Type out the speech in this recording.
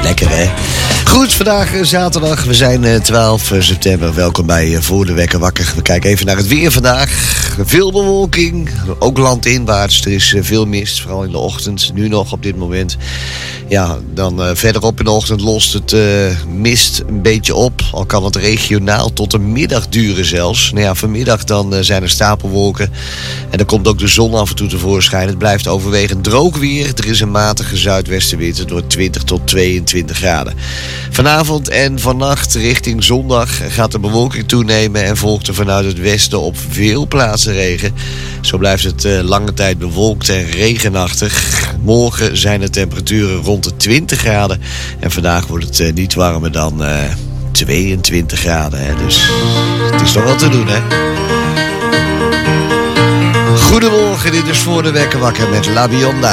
Lekker hè? Goed, vandaag zaterdag. We zijn 12 september. Welkom bij Voor de Wekker Wakker. We kijken even naar het weer vandaag. Veel bewolking, ook landinwaarts. Er is veel mist, vooral in de ochtend. Nu nog op dit moment. Ja, dan verderop in de ochtend lost het mist een beetje op. Al kan het regionaal tot de middag duren zelfs. Nou ja, vanmiddag dan zijn er stapelwolken. En dan komt ook de zon af en toe tevoorschijn. Het blijft overwegend droog weer. Er is een matige zuidwestenwind door 20 tot 22 graden. Vanavond en vannacht richting zondag gaat de bewolking toenemen en volgt er vanuit het westen op veel plaatsen regen. Zo blijft het lange tijd bewolkt en regenachtig. Morgen zijn de temperaturen rond de 20 graden en vandaag wordt het niet warmer dan 22 graden. Hè. Dus het is toch wel te doen, hè? Goedemorgen, dit is Voor de Wekker Wakker met La Bionda.